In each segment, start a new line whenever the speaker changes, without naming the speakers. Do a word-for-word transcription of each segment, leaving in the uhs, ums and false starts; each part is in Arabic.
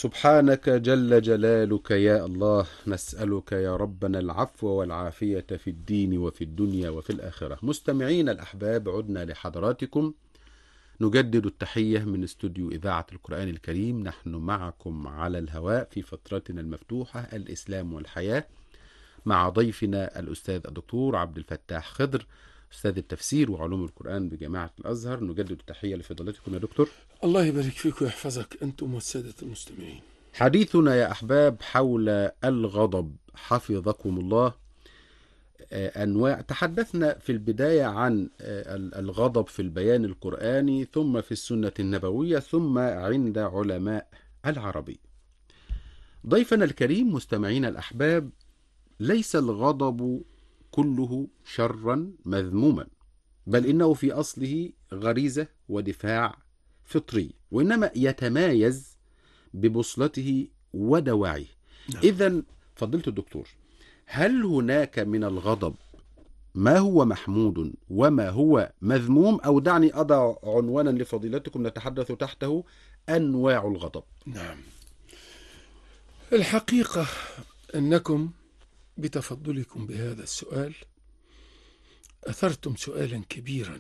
سبحانك جل جلالك يا الله، نسألك يا ربنا العفو والعافية في الدين وفي الدنيا وفي الآخرة. مستمعين الأحباب، عدنا لحضراتكم نجدد التحية من استوديو إذاعة القرآن الكريم. نحن معكم على الهواء في فترتنا المفتوحة الإسلام والحياة مع ضيفنا الأستاذ الدكتور عبد الفتاح خضر، أستاذ التفسير وعلوم القرآن بجامعة الأزهر. نجدد التحية لفضيلتكم يا دكتور.
الله يبارك فيك ويحفظك أنتم والسادة المستمعين.
حديثنا يا أحباب حول الغضب حفظكم الله. أنواع، تحدثنا في البداية عن الغضب في البيان القرآني، ثم في السنة النبوية، ثم عند علماء العربية. ضيفنا الكريم مستمعين الأحباب، ليس الغضب كله شرا مذموما، بل إنه في أصله غريزة ودفاع فطري، وإنما يتمايز ببصلته ودواعيه. نعم. إذن فضيلة الدكتور، هل هناك من الغضب ما هو محمود وما هو مذموم؟ أو دعني أضع عنوانا لفضيلتكم نتحدث تحته: أنواع الغضب.
نعم، الحقيقة أنكم بتفضلكم بهذا السؤال أثرتم سؤالا كبيرا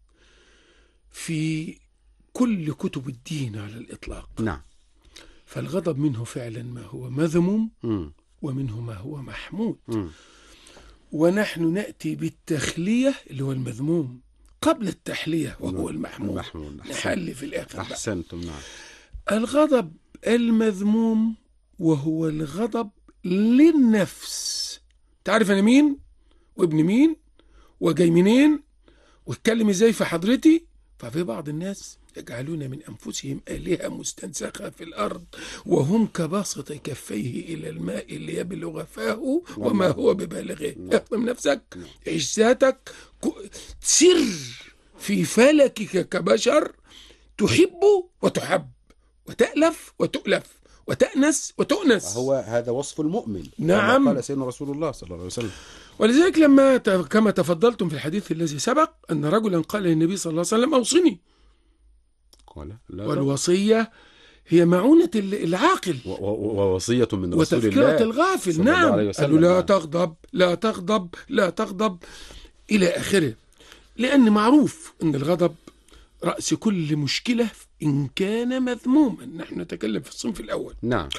في كل كتب الدين على الإطلاق.
نعم.
فالغضب منه فعلا ما هو مذموم
م.
ومنه ما هو محمود.
م.
ونحن نأتي بالتخلية اللي هو المذموم قبل التحلية وهو المحمود.
المحمود.
نحل في الآخر.
أحسنتم. نعم.
الغضب المذموم وهو الغضب للنفس. تعرف أنا مين وابن مين وجاي منين واتكلم ازاي في حضرتي. ففي بعض الناس يجعلون من أنفسهم آلهة مستنسخة في الأرض وهم كباسط كفيه إلى الماء ليبلغ فاه وما هو ببالغه. احطم نفسك، عيش ذاتك، سر في فلكك كبشر، تحب وتحب، وتألف وتؤلف، وتأنس وتؤنس.
هو هذا وصف المؤمن.
نعم.
قال سيدنا رسول الله صلى الله عليه وسلم.
ولذلك لما كما تفضلتم في الحديث الذي سبق أن رجلا قال للنبي صلى الله عليه وسلم: أوصني. قال لا. والوصية هي معونة العاقل
ووصية من رسول الله
وتذكرة الغافل. نعم. قالوا لا تغضب لا تغضب لا تغضب إلى آخره، لأن معروف أن الغضب رأس كل مشكلة إن كان مذموما. نحن نتكلم في الصنف الأول.
نعم.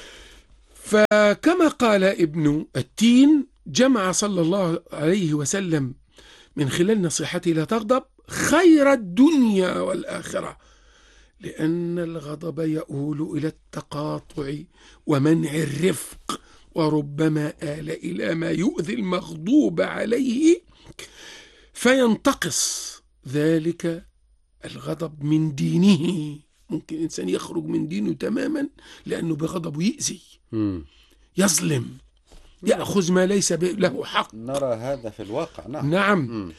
فكما قال ابن التين، جمع صلى الله عليه وسلم من خلال نصيحته لا تغضب خير الدنيا والآخرة، لأن الغضب يؤول إلى التقاطع ومنع الرفق، وربما آل إلى ما يؤذي المغضوب عليه فينتقص ذلك الغضب من دينه. ممكن إنسان يخرج من دينه تماما لأنه بغضبه يأذي، يظلم، يأخذ ما ليس له حق.
نرى هذا في الواقع. نعم.
نعم. م.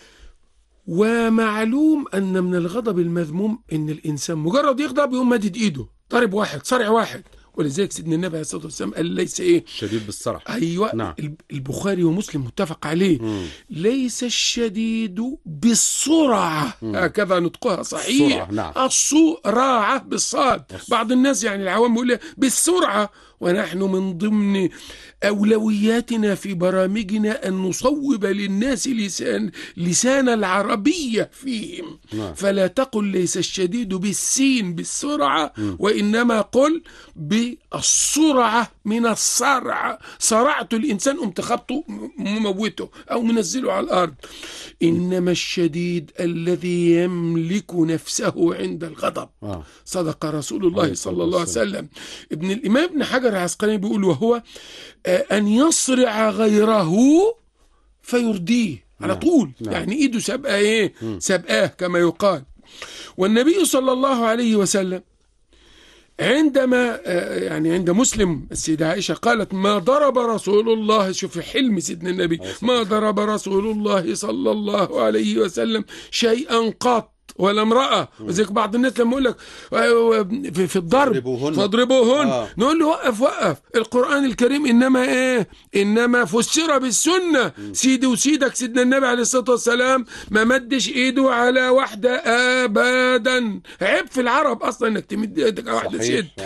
ومعلوم أن من الغضب المذموم أن الإنسان مجرد يغضب يقوم مدد إيده ضرب واحد صرع واحد. ولذلك سيدنا النبي عليه الصلاة والسلام قال: ليس إيه
شديد بالصرع.
أيوة. نعم. البخاري ومسلم متفق عليه. مم. ليس الشديد بالسرعة، هكذا نطقها صحيح.
نعم.
السرعة بالصاد. بعض الناس يعني العوام يقول بالسرعة، ونحن من ضمن أولوياتنا في برامجنا أن نصوب للناس لسان لسان العربية فيهم. نعم. فلا تقل ليس الشديد بالسين بالسرعة، م. وإنما قل بالسرعة من الصرع. صرعت الإنسان أم تخبطه مموته أو منزله على الأرض. إنما الشديد الذي يملك نفسه عند الغضب. آه. صدق رسول الله صلى الله عليه وسلم. ابن الإمام ابن حجر العسقلاني بيقول: وهو أن يصرع غيره فيرديه على نعم. طول. نعم. يعني إيده سابقة إيه؟ سابقاه كما يقال. والنبي صلى الله عليه وسلم عندما يعني عند مسلم السيدة عائشة قالت: ما ضرب رسول الله، شوف حلم سيدنا النبي، ما ضرب رسول الله صلى الله عليه وسلم شيئا قط ولا امرأة. وذلك بعض الناس لما يقول لك في الضرب فاضربوهن، آه. نقول له وقف وقف، القرآن الكريم إنما إيه؟ إنما فسر بالسنة. م. سيدي وسيدك سيدنا النبي عليه الصلاة والسلام ما مدش إيده على واحدة أبدا. عيب في العرب أصلا إنك تمد إيدك على واحدة ست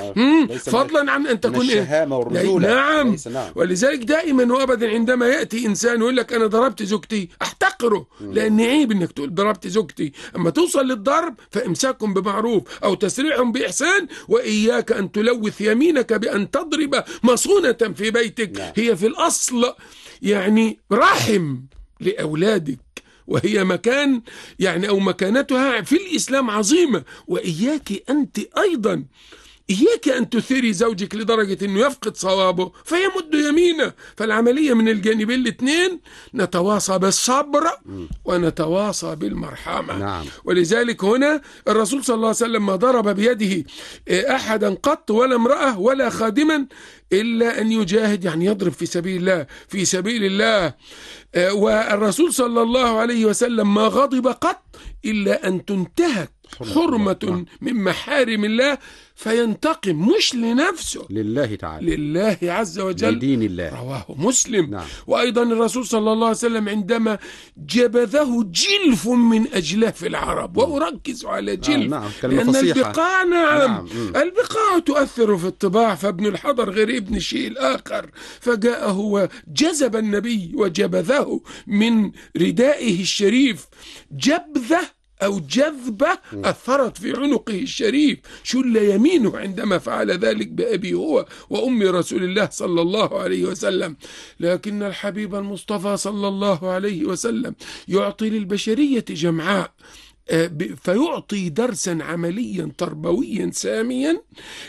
مم.
ليس
فضلا عن أن تكون إيه؟
الشهامة والرجولة.
نعم.
ليس نعم.
ولذلك دائما وأبدا عندما يأتي إنسان ويقول لك أنا ضربت زوجتي أحتقره، لأن عيب إنك تقول ضربت زوجتي. أما توصل للضرب فإمساك بمعروف أو تسريح بإحسان، وإياك أن تلوث يمينك بأن تضرب مصونة في بيتك.
نعم.
هي في الأصل يعني رحم لأولادك، وهي مكان يعني أو مكانتها في الإسلام عظيمة. وإياك أنت أيضا إياك أن تثيري زوجك لدرجة أنه يفقد صوابه فيمد يمينه. فالعملية من الجانبين الاثنين، نتواصى بالصبر ونتواصى بالمرحمة.
نعم.
ولذلك هنا الرسول صلى الله عليه وسلم ما ضرب بيده أحدا قط ولا امرأة ولا خادما إلا أن يجاهد، يعني يضرب في سبيل الله في سبيل الله. والرسول صلى الله عليه وسلم ما غضب قط إلا أن تنتهك حرمة من محارم الله فينتقم، مش لنفسه،
لله تعالى،
لله عز وجل،
لدين الله.
رواه مسلم.
نعم.
وأيضا الرسول صلى الله عليه وسلم عندما جبذه جلف من أجلاف العرب، وأركز على جلف
نعم.
لأن البقاع نعم,
نعم.
البقاع تؤثر في الطباع، فابن الحضر غير ابن الشيء الآخر، فجاءه وجذب النبي وجبذه من ردائه الشريف جبذة أو جذبة أثرت في عنقه الشريف، شل يمينه عندما فعل ذلك بأبي هو وأم رسول الله صلى الله عليه وسلم. لكن الحبيب المصطفى صلى الله عليه وسلم يعطي للبشرية جمعاء، فيعطي درسا عمليا تربويا ساميا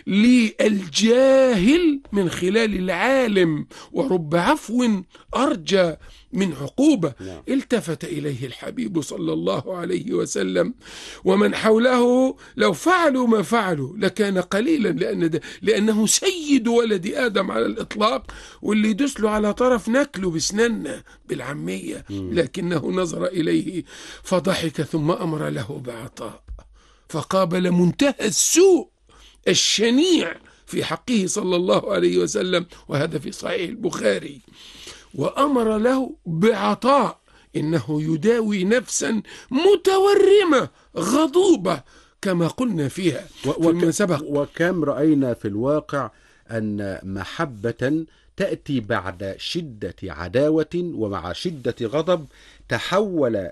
للجاهل من خلال العالم، ورب عفو أرجى من عقوبة. التفت إليه الحبيب صلى الله عليه وسلم ومن حوله لو فعلوا ما فعلوا لكان قليلا، لأن لأنه سيد ولد آدم على الإطلاق، واللي يدس له على طرف نكله بسننا بالعامية. لكنه نظر إليه فضحك ثم أمر له بعطاء، فقابل منتهى السوء الشنيع في حقه صلى الله عليه وسلم، وهذا في صحيح البخاري، وأمر له بعطاء، إنه يداوي نفسا متورمة غضوبة كما قلنا فيها فيما سبق.
وكم رأينا في الواقع أن محبة تأتي بعد شدة عداوة ومع شدة غضب تحول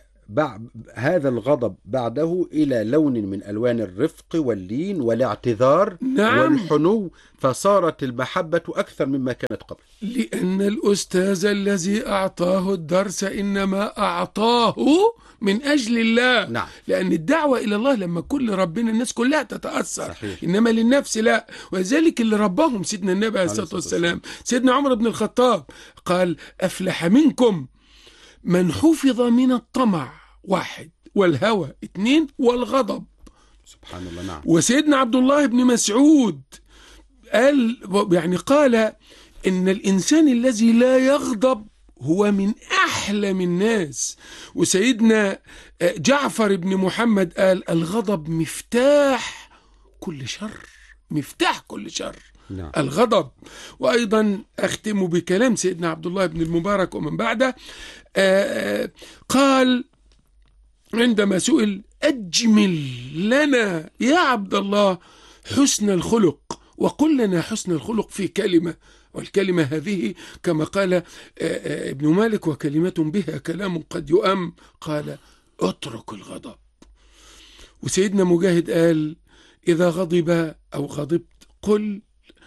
هذا الغضب بعده إلى لون من ألوان الرفق واللين والاعتذار.
نعم.
والحنو، فصارت المحبة أكثر مما كانت قبل،
لأن الأستاذ الذي أعطاه الدرس إنما أعطاه من أجل الله.
نعم.
لأن الدعوة إلى الله لما كل ربنا الناس كلها تتأثر.
صحيح.
إنما للنفس لا. وذلك اللي رباهم سيدنا النبي عليه الصلاة والسلام، سيدنا عمر بن الخطاب قال أفلح منكم من حفظ من الطمع واحد، والهوى اثنين، والغضب.
سبحان الله. نعم.
وسيدنا عبد الله بن مسعود قال يعني قال إن الإنسان الذي لا يغضب هو من أحلم الناس. وسيدنا جعفر بن محمد قال الغضب مفتاح كل شر، مفتاح كل شر.
نعم.
الغضب. وأيضا أختم بكلام سيدنا عبد الله بن المبارك ومن بعده، آآ قال عندما سئل أجمل لنا يا عبد الله حسن الخلق، وقل لنا حسن الخلق في كلمة، والكلمة هذه كما قال ابن مالك وكلمة بها كلام قد يؤم، قال اترك الغضب. وسيدنا مجاهد قال إذا غضب أو غضبت قل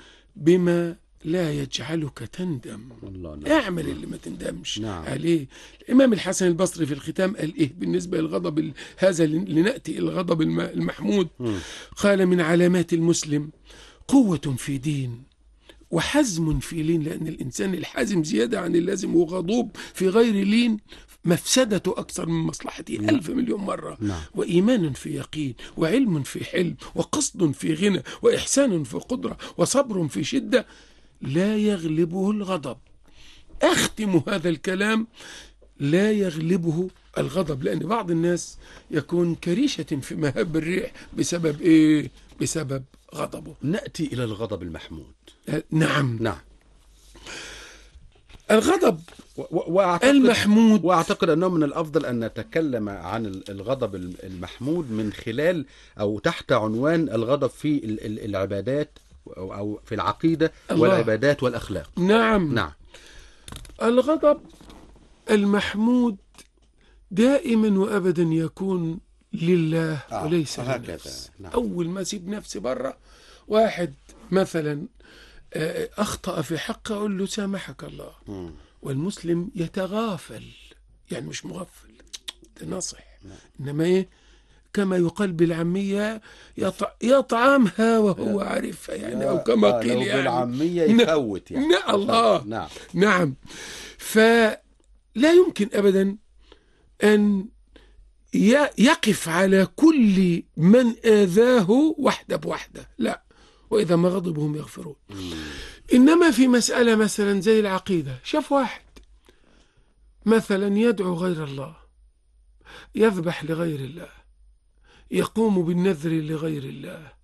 بما لا يجعلك تندم. اعمل اللي ما تندمش.
نعم.
عليه. الإمام الحسن البصري في الختام قال إيه بالنسبة للغضب هذا لنأتي الغضب المحمود؟ م. قال من علامات المسلم قوة في دين وحزم في لين، لأن الإنسان الحازم زيادة عن اللازم وغضوب في غير لين مفسدته أكثر من مصلحته ألف مليون مرة.
نعم.
وإيمان في يقين، وعلم في حلم، وقصد في غنى، وإحسان في قدرة، وصبر في شدة، لا يغلبه الغضب. أختم هذا الكلام، لا يغلبه الغضب، لأن بعض الناس يكون كريشة في مهب الريح بسبب إيه؟ بسبب غضبه.
نأتي إلى الغضب المحمود.
نعم.
نعم.
الغضب
وأعتقد
المحمود،
وأعتقد أنه من الأفضل أن نتكلم عن الغضب المحمود من خلال أو تحت عنوان الغضب في العبادات أو أو في العقيدة
الله.
والعبادات والأخلاق.
نعم.
نعم.
الغضب المحمود دائما وأبدا يكون لله
آه.
وليس
هكذا.
للنفس.
نعم.
أول ما أسيب نفسي برا، واحد مثلا آه، أخطأ في حقه، أقول له سامحك الله.
مم.
والمسلم يتغافل، يعني مش مغفل، ده نصح.
نعم.
إنما إيه، كما يقال بالعامية يطع يطعمها وهو عارفها، يعني أو كما
آه،
قيل
لو
يعني
بالعامية يفوت يعني.
نعم الله.
نعم.
نعم. فلا يمكن أبدا أن ي- يقف على كل من آذاه وحده بوحده، لا، وإذا ما غضبوا هم يغفرون.
مم.
إنما في مسألة مثلا زي العقيدة، شاف واحد مثلا يدعو غير الله، يذبح لغير الله، يقوم بالنذر لغير الله،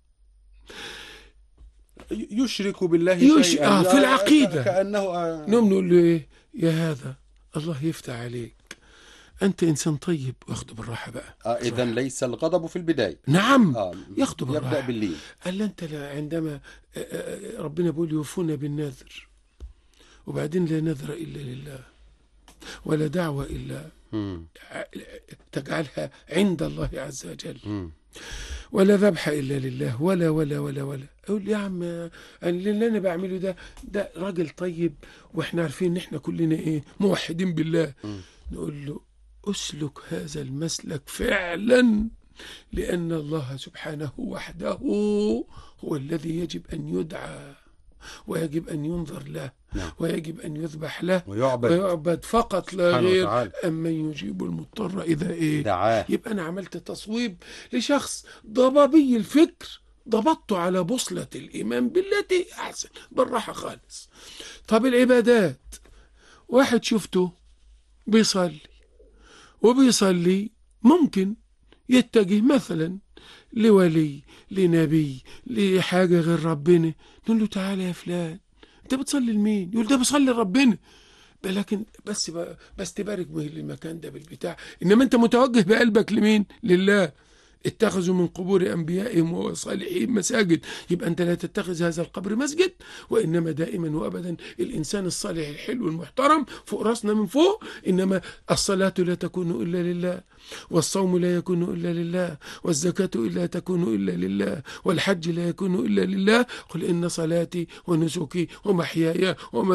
يشرك بالله
يش...
شيئا.
آه في العقيدة.
كأنه آه
نقوم نقول له إيه يا هذا، الله يفتح عليك، أنت إنسان طيب، واخده بالراحة بقى.
آه إذا ليس الغضب في البداية.
نعم.
آه
ياخده
يبدأ
بالراحة.
باللين.
قال لا، أنت لا، عندما آه، آه، ربنا بيقول يوفون بالنذر، وبعدين لا نذر إلا لله، ولا دعوة إلا
مم.
تجعلها عند الله عز وجل،
مم.
ولا ذبح إلا لله، ولا ولا ولا ولا. أقول يا عم، اللي أنا بعمله ده ده راجل طيب، وإحنا عارفين إن إحنا كلنا إيه، موحدين بالله.
مم.
نقول له أسلك هذا المسلك فعلا، لأن الله سبحانه وحده هو الذي يجب أن يدعى، ويجب أن ينظر له،
نعم.
ويجب أن يذبح له،
ويعبد
ويعبد فقط لا
سبحانه
غير.
وتعالى.
أما يجيب المضطر إذا إيه
دعاه.
يبقى أنا عملت تصويب لشخص ضبابي الفكر، ضبطته على بوصلة الإيمان بالتي أحسن، بالراحة خالص. طب العبادات، واحد شفته بيصلي وبيصلي، ممكن يتجه مثلا لولي، لنبي، لحاجة غير ربنا، نقول له تعالى يا فلان، انت بتصلي لمين؟ يقول ده بصلي لربنا. لكن بس بس تبارك به المكان ده بالبتاع، انما انت متوجه بقلبك لمين؟ لله. اتخذوا من قبور انبيائهم وصالحين مساجد، يبقى انت لا تتخذ هذا القبر مسجد، وانما دائما وابدا الانسان الصالح الحلو المحترم فوق راسنا من فوق. انما الصلاة لا تكون الا لله، والصوم لا يكون الا لله، والزكاة لا تكون الا لله، والحج لا يكون الا لله. قل ان صلاتي ونسكي ومحياي ومماتي